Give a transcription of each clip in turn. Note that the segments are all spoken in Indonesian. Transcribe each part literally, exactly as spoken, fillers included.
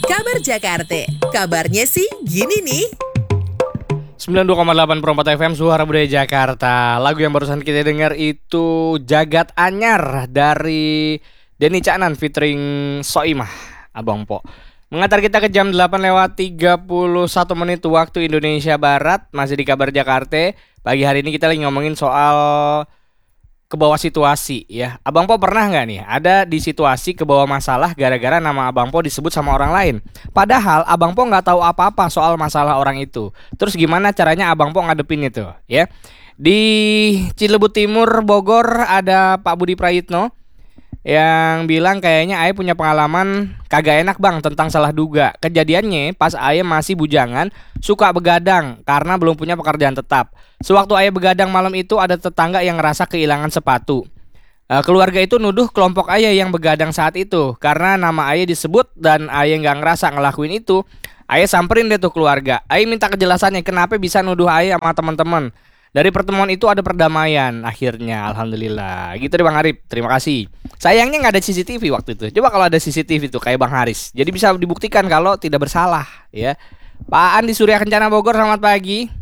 Kabar Jakarta, kabarnya sih gini nih. sembilan puluh dua koma delapan Pro empat F M Suara Budaya Jakarta. Lagu yang barusan kita dengar itu Jagat Anyar dari Denny Caknan featuring Soimah, Abang Po. Mengantar kita ke jam delapan lewat tiga puluh satu menit waktu Indonesia Barat. Masih di Kabar Jakarta. Pagi hari ini kita lagi ngomongin soal ke bawah situasi ya. Abang Po pernah nggak nih ada di situasi ke bawah masalah gara-gara nama Abang Po disebut sama orang lain? Padahal Abang Po nggak tahu apa-apa soal masalah orang itu. Terus gimana caranya Abang Po ngadepin itu ya? Di Cilebut Timur Bogor ada Pak Budi Prayitno yang bilang kayaknya Aye punya pengalaman kagak enak bang tentang salah duga. Kejadiannya pas Aye masih bujangan suka begadang karena belum punya pekerjaan tetap. Sewaktu Aye begadang malam itu ada tetangga yang ngerasa kehilangan sepatu. e, Keluarga itu nuduh kelompok Aye yang begadang saat itu karena nama Aye disebut dan Aye nggak ngerasa ngelakuin itu. Aye samperin deh tuh keluarga. Aye minta kejelasannya kenapa bisa nuduh Aye sama teman-teman. Dari pertemuan itu ada perdamaian akhirnya, alhamdulillah. Gitu deh Bang Arif, terima kasih. Sayangnya nggak ada C C T V waktu itu. Coba kalau ada C C T V tuh kayak Bang Haris, jadi bisa dibuktikan kalau tidak bersalah ya. Pak Aan di Surya Kencana Bogor, selamat pagi.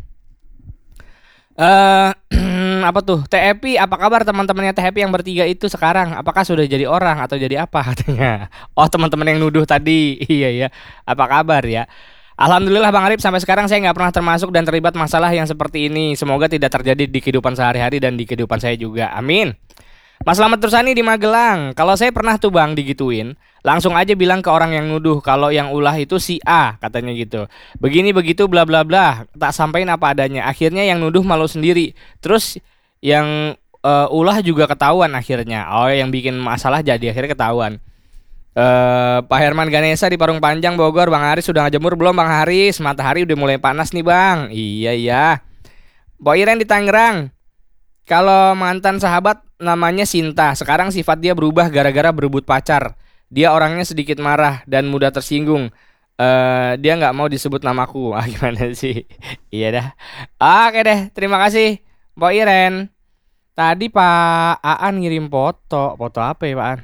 Eh apa tuh? T E P, apa kabar teman-temannya T E P yang bertiga itu sekarang? Apakah sudah jadi orang atau jadi apa katanya? Oh, teman-teman yang nuduh tadi. Iya ya. Apa kabar ya? Alhamdulillah Bang Arif, sampai sekarang saya nggak pernah termasuk dan terlibat masalah yang seperti ini. Semoga tidak terjadi di kehidupan sehari-hari dan di kehidupan saya juga. Amin. Mas Slamet Tursani di Magelang. Kalau saya pernah tuh Bang digituin, langsung aja bilang ke orang yang nuduh kalau yang ulah itu si A, katanya gitu. Begini begitu bla bla bla, tak sampein apa adanya. Akhirnya yang nuduh malu sendiri. Terus yang uh, ulah juga ketahuan akhirnya. Oh, yang bikin masalah jadi akhirnya ketahuan. Uh, Pak Herman Ganesha di Parung Panjang Bogor, Bang Haris sudah ngejemur belum Bang Haris? Matahari udah mulai panas nih Bang. Iya iya. Mbak Iren di Tangerang. Kalau mantan sahabat namanya Sinta, sekarang sifat dia berubah gara-gara berebut pacar. Dia orangnya sedikit marah dan mudah tersinggung. uh, Dia nggak mau disebut namaku. Ah gimana sih? Iya dah. Oke deh, terima kasih Mbak Iren. Tadi Pak Aan ngirim foto. Foto apa ya Pak Aan?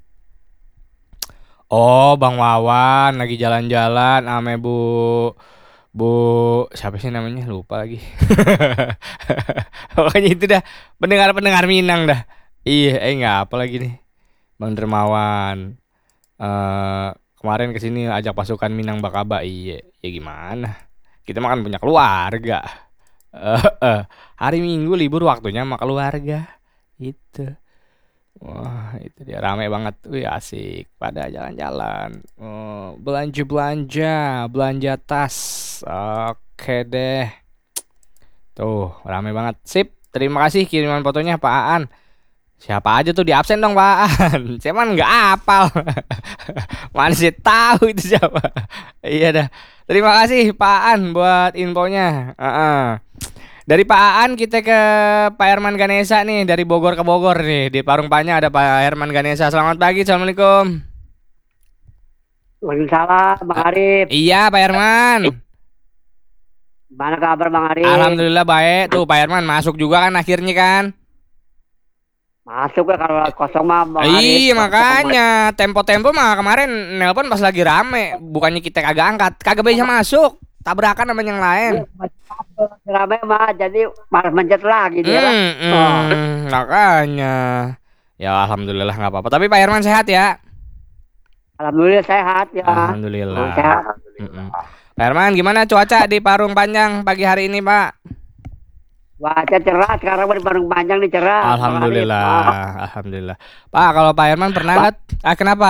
Oh, Bang Wawan lagi jalan-jalan ame Bu Bu siapa sih namanya? Lupa lagi. Pokoknya itu dah pendengar-pendengar Minang dah. Iya, eh nggak apa lagi nih. Bang Dermawan. Eh kemarin kesini ajak pasukan Minang Bakaba. Iya, ya gimana? Kita makan punya keluarga. Eh, eh. Hari Minggu libur waktunya sama keluarga. Itu. Wah itu dia rame banget. Wih asik pada jalan-jalan. Oh, belanja-belanja, belanja tas. Oke deh. Tuh rame banget. Sip, terima kasih kiriman fotonya Pak Aan. Siapa aja tuh di absen dong Pak Aan. Saya mah nggak hafal. Mana sih tahu itu siapa. Iya dah. Terima kasih Pak Aan buat infonya. uh-uh. Dari Pak Aan kita ke Pak Herman Ganesha nih, dari Bogor ke Bogor nih. Di Parung Panjang ada Pak Herman Ganesha. Selamat pagi, Assalamualaikum. Waalaikumsalam Bang Arif. Iya Pak Herman. Gimana kabar Bang Arif? Alhamdulillah baik. Tuh Pak Herman masuk juga kan akhirnya kan. Masuk ya kalau kosong mah Bang Arif. Iya makanya tempo-tempo mah kemarin nelpon pas lagi rame. Bukannya kita kagak angkat, kagak bisa masuk. Tabrakan sama yang lain. Ya, rame mah jadi malas mencet lagi dia. Hmm, hmm, Oh. makanya. Ya alhamdulillah nggak apa-apa. Tapi Pak Herman sehat ya? Alhamdulillah sehat ya. Alhamdulillah. Oh, sehat. Mm-mm. Pak Herman, gimana cuaca di Parung Panjang pagi hari ini, Pak? Wajah cerah sekarang di Parung Panjang nih cerah. Alhamdulillah, Bang Arif. alhamdulillah. Pak, kalau Pak Herman pernah nggak? Ah, kenapa?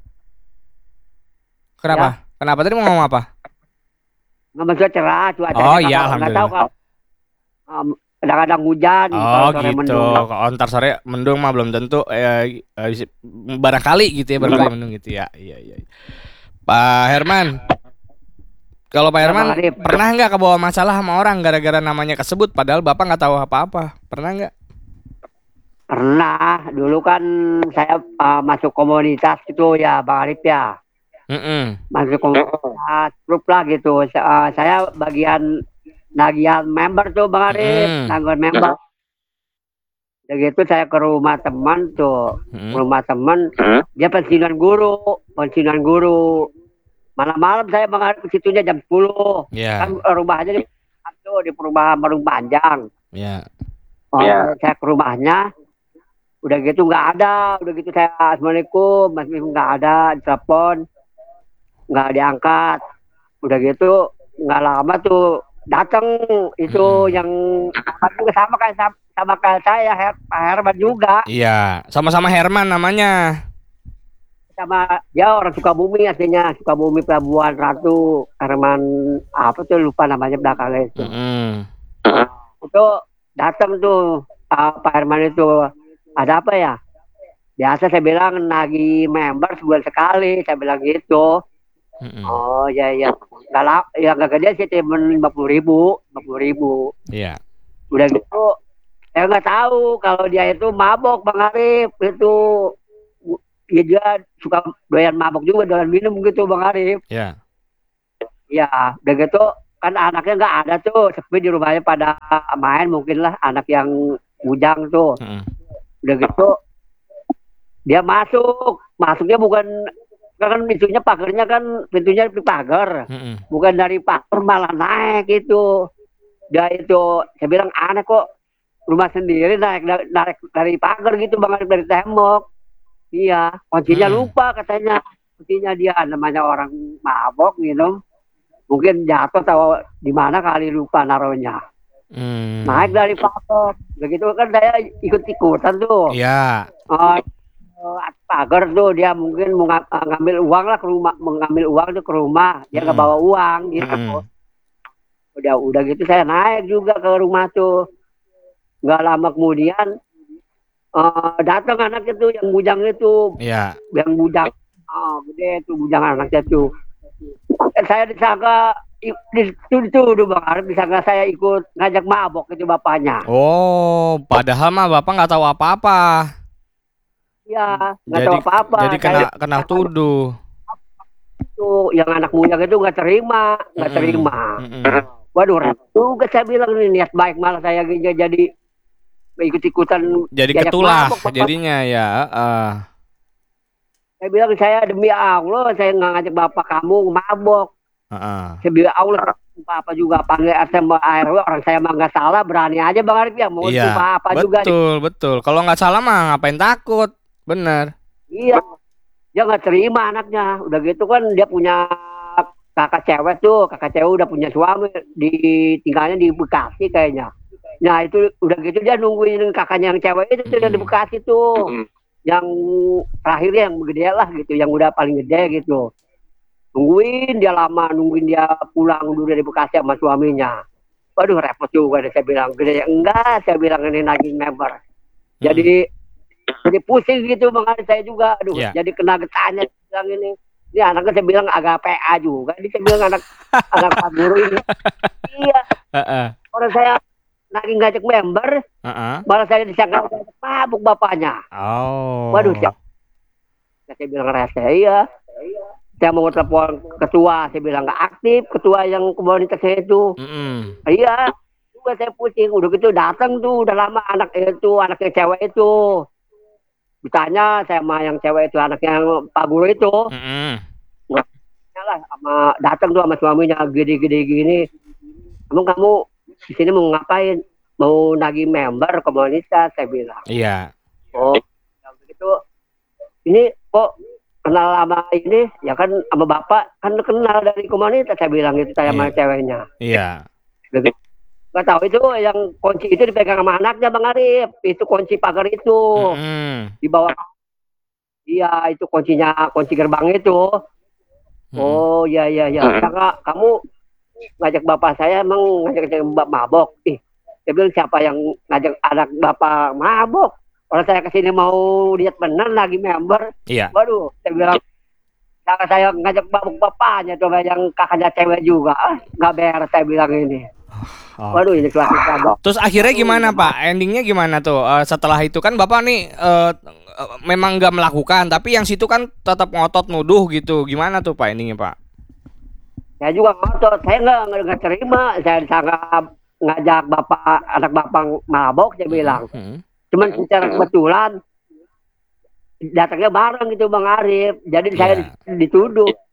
Kenapa? Ya. Kenapa tadi mau ngomong apa? Nggak maksudnya cerah cuaca. Oh iya, Nggak tahu alhamdulillah. kalau um, kadang-kadang hujan. Oh kalau sore gitu. mendung. Kalau ntar sore mendung mah belum tentu. Eh, eh, barangkali gitu ya, barangkali mendung gitu ya. Iya, iya. Pak Herman, kalau Pak Ya, Herman Bang Arif. pernah nggak kebawa masalah sama orang gara-gara namanya kesebut, padahal Bapak nggak tahu apa-apa? Pernah nggak? Pernah. Dulu kan saya uh, masuk komunitas gitu ya Bang Arif ya. Mm-mm. Masuk komunitas grup lah gitu. Sa- uh, saya bagian nagihan member tuh Bang Arif, Mm. nagihan member. Udah gitu saya ke rumah teman tuh, Mm. ke rumah teman, dia pensiunan guru, pensiunan guru. Malam-malam saya Bang Arif ke situnya jam sepuluh. Iya. Kan eh, rumahnya di tuh di perumahan Marung Panjang. Iya. Oh, saya ke rumahnya, udah gitu nggak ada, udah gitu saya assalamualaikum, Mas Bim nggak ada, telepon nggak diangkat, udah gitu nggak lama tuh datang itu Hmm. yang juga sama kayak sama, sama kayak saya Her, Pak Herman juga, Iya, sama-sama Herman namanya. sama dia orang Sukabumi aslinya, Sukabumi Pelabuhan Ratu, Herman apa tuh lupa namanya belakangnya itu. Mm-mm. Itu datang tuh uh, Pak Herman itu, ada apa ya? Biasa saya bilang nagih member sebulan sekali, saya bilang gitu. Mm-mm. Oh ya ya, nggak lah, ya nggak gede sih, cuma lima puluh ribu, lima puluh ribu. Iya. Udah gitu, saya nggak tahu kalau dia itu mabok Bang Arif itu, ya dia suka doyan mabok juga, doyan minum gitu Bang Arif. Iya. Ya, udah gitu kan anaknya nggak ada tuh, sepi di rumahnya pada main mungkin lah anak yang bujang tuh. Mm-mm. Udah gitu dia masuk, masuknya bukan kan pintunya pagarnya kan pintunya di pagar, Mm-mm. bukan dari pagar malah naik itu. Dia itu saya bilang aneh kok rumah sendiri naik da- naik dari pagar gitu Bang Arif, dari tembok. Iya, kuncinya Hmm. lupa katanya. Kuncinya dia namanya orang mabok minum. Mungkin jatuh atau di mana kali lupa naruhnya. Hmm. Naik dari pagar. Begitu kan saya ikut-ikutan tuh. Iya. Oh, eh, pagar tuh dia mungkin mau nga- eh, ngambil uang lah ke rumah, mengambil uang tuh ke rumah, dia nggak Mm. bawa uang gitu. Mm. Udah udah gitu saya naik juga ke rumah tuh. Nggak lama kemudian eh, datang anaknya tuh yang bujang itu, Iya. yang bujang, oh gede tuh bujang anaknya tuh. Eh, saya disangka i- di situ dituduh Bang Arif, disangka saya ikut ngajak mabok itu bapaknya. Oh, padahal mah Bapak nggak tahu apa-apa. Iya, nggak Jadi tahu apa-apa. jadi kena Saya kena tuduh. tuh yang anak bujang itu nggak terima, nggak Mm-mm. terima. Mm-mm. Waduh, repot juga saya bilang ini niat baik malah saya jadi jadi ikut-ikutan Jadi diajak ketulah mabok, Bapak. jadinya ya. heeh. Saya bilang saya demi Allah saya nggak ngajak bapak kamu mabok. Heeh. Saya bilang Allah apa juga panggil R T sama A R W, orang saya mah nggak salah, berani aja Bang Arif ya mau Iya, sumpah apa juga. betul, betul. Kalau nggak salah mah ngapain takut? Bener. Iya, dia nggak terima anaknya. Udah gitu kan dia punya kakak cewek tuh, kakak cewek udah punya suami, di tinggalnya di Bekasi kayaknya. Nah itu udah gitu dia nungguin kakaknya yang cewek itu tuh yang di Bekasi tuh, yang terakhirnya yang gede lah gitu, yang udah paling gede gitu. Nungguin dia lama, nungguin dia pulang dulu dari Bekasi sama suaminya. Waduh repot juga deh, saya bilang gede enggak, saya bilang ini nagih member. Jadi jadi pusing gitu Bang Arif saya juga, aduh Iya. jadi kena getahnya bilang ini. Ini anaknya saya bilang agak P A juga, ini saya bilang anak anak Pak Guru ini. Iya, Heeh. orang saya lagi ngajak member, Heeh. malah saya disangka ngajak mabuk bapaknya. Oh. Waduh, saya, saya bilang rese, iya. Saya mau telepon ketua, saya bilang nggak aktif, ketua yang komunitas saya itu. Mm-mm. Iya, juga saya pusing. Udah gitu datang tuh, udah lama anak itu, anaknya cewek itu. Ditanya saya sama yang cewek itu, anaknya yang Pak Guru itu. Mm-mm. Ya lah, sama datang tuh sama suaminya gede-gede gini. Emang kamu di sini mau ngapain? Mau nagih member komunitas, saya bilang. Iya. Oh, yang begitu. Ini kok kenal sama ini? Ya kan sama bapak kan kenal dari komunitas, saya bilang itu saya sama Iya. ceweknya. Iya. Gak tahu itu yang kunci itu dipegang sama anaknya Bang Arif. Itu kunci pagar itu Mm-mm. di bawah. Iya, itu kuncinya, kunci gerbang itu. Mm-mm. Oh, iya iya iya. Kakak, kamu ngajak bapak saya emang ngajak ngajak bapak mabok. Ih, saya bilang siapa yang ngajak anak bapak mabok? Orang saya kesini mau lihat benar lagi member. Iya. Waduh, saya bilang kakak saya ngajak mabok bapaknya, coba yang kakaknya cewek juga. Ah, nggak beres saya bilang ini. Oh. Waduh, ini kelas mabok. Terus akhirnya gimana Pak? Endingnya gimana tuh? Eh, setelah itu kan Bapak nih eh, eh, memang nggak melakukan, tapi yang situ kan tetap ngotot nuduh gitu. Gimana tuh Pak endingnya Pak? Saya juga ngotot, saya nggak nggak nggak terima. Saya disangka ngajak bapak anak bapak mabok, saya bilang. Hmm. Cuman secara kebetulan datangnya bareng gitu Bang Arif. Jadi saya Iya. dituduh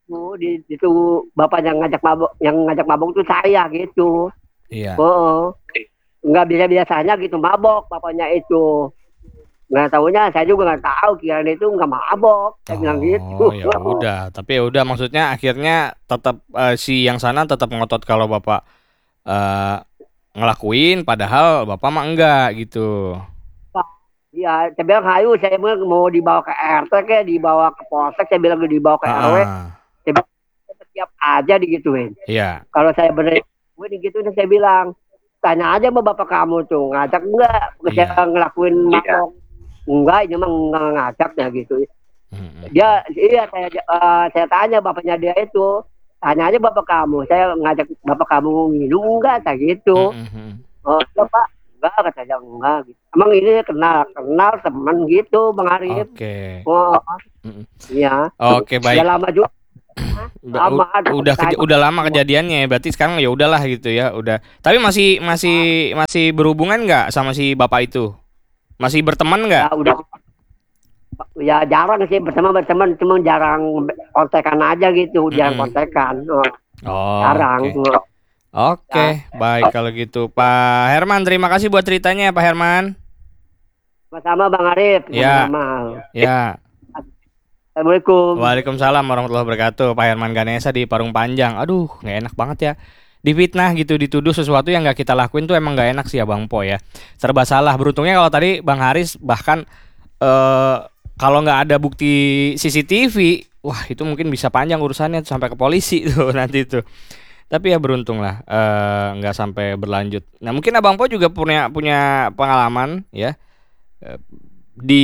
gitu. Di itu bapak yang ngajak mabok, yang ngajak mabok tuh saya gitu. Iya. Oh, nggak biasa biasanya gitu mabok bapaknya itu. Nggak tahunya saya juga nggak tahu kirain itu nggak mabok. Saya bilang gitu. Oh ya udah, tapi ya udah maksudnya akhirnya tetap eh, si yang sana tetap ngotot kalau bapak eh, ngelakuin, padahal bapak mah enggak gitu. Iya, saya bilang hayu, saya bilang mau dibawa ke R T kayak dibawa ke polsek, saya bilang dibawa ke R W. Ah, Saya bilang siap aja digituin. iya. Kalau saya bener gue digituin saya bilang tanya aja sama bapak kamu tuh ngajak enggak Iya. saya ngelakuin mabok enggak ini mah nggak ngajak ya gitu Mm-mm. dia iya saya eh, saya tanya bapaknya dia itu tanya aja bapak kamu saya ngajak bapak kamu minum enggak kayak gitu Mm-mm. oh iya pak enggak kata dia enggak gitu emang ini kenal kenal teman gitu bang Arif Oke. oh Mm-mm. iya Oke, baik. udah lama juga Ba- lama u- ada udah keja- tanya. udah lama kejadiannya ya, berarti sekarang ya udahlah gitu ya, udah. Tapi masih masih masih berhubungan nggak sama si bapak itu? Masih berteman nggak? ya udah ya jarang sih bersama berteman cuma jarang kontekan aja gitu jarang Mm-mm. kontekan oh, Oh, jarang oke. Oke, baik kalau gitu. Pak Herman, terima kasih buat ceritanya ya, Pak Herman. sama-sama Bang Arif Ya. sama-sama. Ya. Assalamualaikum. Waalaikumsalam warahmatullahi wabarakatuh. Pak Herman Ganesa di Parung Panjang. Aduh, nggak enak banget ya. Difitnah gitu, dituduh sesuatu yang nggak kita lakuin tuh emang nggak enak sih ya Bang Po ya. Serba salah. Beruntungnya kalau tadi Bang Haris bahkan eh kalau nggak ada bukti C C T V, wah itu mungkin bisa panjang urusannya tuh, sampai ke polisi tuh nanti tuh. Tapi ya beruntung lah eh, nggak sampai berlanjut. Nah mungkin Abang Po juga punya punya pengalaman ya eh, di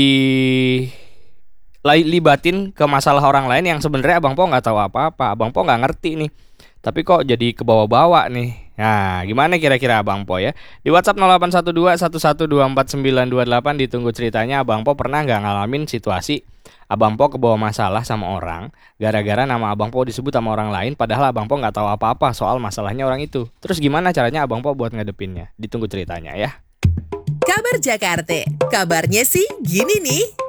lai- libatin ke masalah orang lain yang sebenarnya Abang Po nggak tahu apa-apa, Abang Po nggak ngerti nih, tapi kok jadi kebawa-bawa nih. Nah, gimana kira-kira Abang Po ya? Di WhatsApp nol delapan satu dua satu satu dua empat sembilan dua delapan ditunggu ceritanya. Abang Po pernah nggak ngalamin situasi Abang Po kebawa masalah sama orang gara-gara nama Abang Po disebut sama orang lain, padahal Abang Po nggak tahu apa-apa soal masalahnya orang itu. Terus gimana caranya Abang Po buat ngadepinnya? Ditunggu ceritanya ya. Kabar Jakarta, kabarnya sih gini nih.